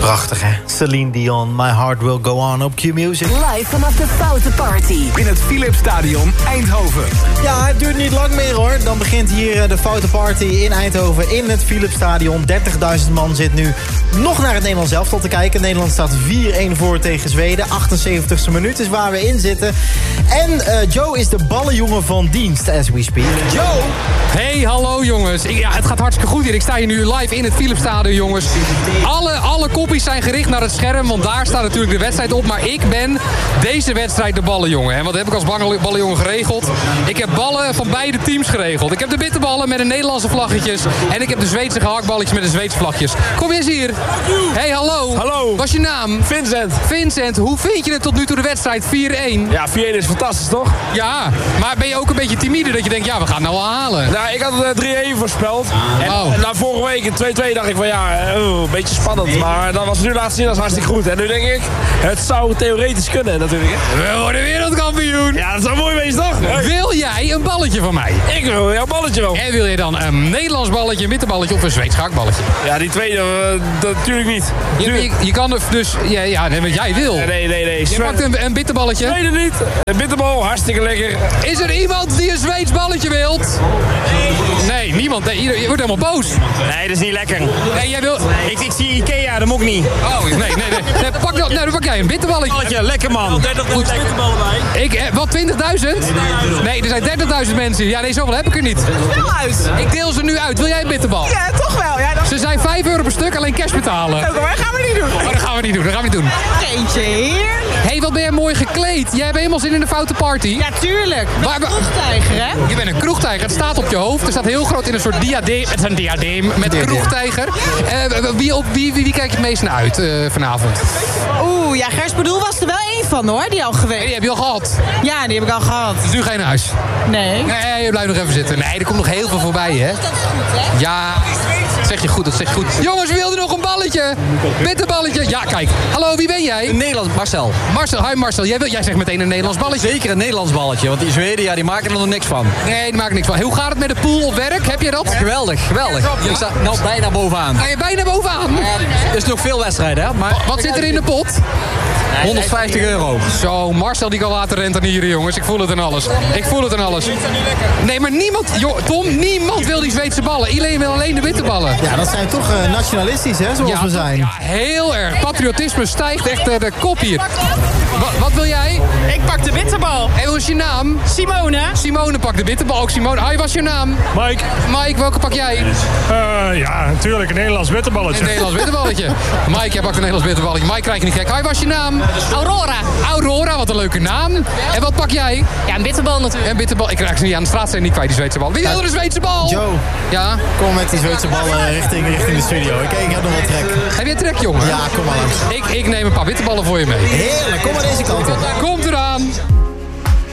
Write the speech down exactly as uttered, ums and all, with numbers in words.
Prachtig, hè? Celine Dion, My Heart Will Go On op Q-Music. Live vanaf de Foute Party. In het Philipsstadion Eindhoven. Ja, het duurt niet lang meer, hoor. Dan begint hier de Foute Party in Eindhoven in het Philipsstadion. dertigduizend man zit nu nog naar het Nederlands elftal te kijken. Nederland staat vier-een voor tegen Zweden. achtenzeventigste minuut is waar we in zitten. En uh, Joe is de ballenjongen van dienst, as we speak. Joe! Hey, hallo jongens. Ik, ja, het gaat hartstikke goed hier. Ik sta hier nu live in het Philipsstadion, jongens. Alle, alle koppies zijn gericht naar het scherm, want daar staat natuurlijk de wedstrijd op. Maar ik ben deze wedstrijd de ballenjongen. En wat heb ik als ballenjongen geregeld? Ik heb ballen van beide teams geregeld. Ik heb de bitterballen met de Nederlandse vlaggetjes. En ik heb de Zweedse gehaktballetjes met de Zweedse vlaggetjes. Kom eens hier. Hey, hallo. Hallo. Wat is je naam? Vincent. Vincent, hoe vind je het tot nu toe de wedstrijd? vier-een. Ja, vier-een is fantastisch, toch? Ja, maar ben je ook een beetje timide dat je denkt, ja, we gaan het nou wel halen? Nou, ik had het drie-een voorspeld. En Oh. na vorige week in twee-twee dacht ik van ja, oh, een beetje spannend. Maar dan was het nu laatst zien als hartstikke goed. En nu denk ik, het zou theoretisch kunnen natuurlijk. We worden wereldkampioen. Ja, dat zou mooi wezen, toch? Hey. Wil jij een balletje van mij? Ik wil jouw balletje wel. En wil je dan een Nederlands balletje, een bitterballetje of een Zweeds gehaktballetje? Ja, die tweede, uh, dat natuurlijk niet. Je, je, je kan er dus, ja, ja, nee, wat jij wil. Nee, nee, nee. nee. Je pakt een, een bitterballetje. Tweede niet. Een bitterbal, hartstikke lekker. Is er iemand die een Zweeds balletje wilt? Nee, niemand. Nee, je wordt helemaal boos. Nee, dat is niet lekker. Nee, jij wil... Ik, ik zie Ikea, dat moet ik niet. Oh, nee, nee, nee. nee pak dan, nou, dan pak jij een bitterballetje. Balletje, lekker man. Goed. Ik, eh, wat, twintigduizend? Nee, er zijn dertigduizend mensen. Ja, nee, zoveel heb ik er niet. Wel uit. Ik deel ze nu uit. Wil jij een bitterbal? Ja, toch wel. Ja, dan... Ze zijn vijf euro per stuk, alleen cash betalen. Oké, maar dat gaan we niet doen. Oh, dat gaan we niet doen, dat gaan we niet doen. Eentje hier. Hé, hey, wat ben jij mooi gekleed. Jij hebt helemaal zin in de foute party. Ja, tuurlijk. Met Waar- een kroegtijger, hè? Je bent een kroegtijger. Het staat op je hoofd. Er staat heel groot in een soort diadeem. Het is een diadeem met een kroegtijger. Uh, wie, op, wie, wie, wie kijkt het meest naar uit uh, vanavond? Oeh, ja, Gers Bedoel was er wel één van, hoor. Die al Nee, geweest. die heb je al gehad. Ja, die heb ik al gehad. Dus nu ga je naar huis. Nee. Nee, je blijft nog even zitten. Nee, er komt nog heel veel voorbij, hè? Ja, dat zeg je goed, dat zeg je goed. Jongens, wie wilde nog een balletje? Bitterballetje. Ja, kijk. Hallo, wie ben jij? Nederlands, Marcel. Marcel, hi Marcel. Jij, wil, jij zegt meteen een Nederlands balletje. Zeker een Nederlands balletje, want die Zweden ja, die maken er nog niks van. Nee, die maken niks van. Hoe gaat het met de pool op werk? Heb je dat? Ja, geweldig, geweldig. Ik sta nou bijna bovenaan. Ga je bijna bovenaan? Er is nog veel wedstrijden, hè? Maar Wat zit er in de pot? honderdvijftig euro. Zo, Marcel die kan laten rentenieren, jongens. Ik voel het en alles. Ik voel het en alles. Nee, maar niemand... Joh, Tom, niemand wil die Zweedse ballen. Iedereen wil alleen de witte ballen. Ja, dat zijn toch uh, nationalistisch, hè, zoals Ja, we zijn. ja, heel erg. Patriotisme stijgt echt uh, de kop hier. Wa- wat wil jij? Ik pak de bitterbal. En wat is je naam? Simone. Simone pakt de bitterbal. Ook Simone. Hi, wat is je naam? Mike. Mike, welke pak jij? Uh, ja, natuurlijk, een Nederlands bitterballetje. Een Nederlands bitterballetje. Mike, jij pakt een Nederlands bitterballetje. Mike, krijg je niet gek. Hi, wat is je naam? Aurora. Aurora, wat een leuke naam. En wat pak jij? Ja, een bitterbal natuurlijk. Een bitterbal. Ik krijg ze niet aan de straat, zijn niet kwijt, die Zweedse bal. Wie wil er een Zweedse bal? Joe, Ja? kom met die Zweedse ballen richting, richting de studio. Ik, ik heb nog wel trek. Heb je trek, jongen? Ja, kom maar langs. Ik, ik neem een paar bitterballen voor je mee. Heerlijk, kom maar deze kant op. Komt eraan.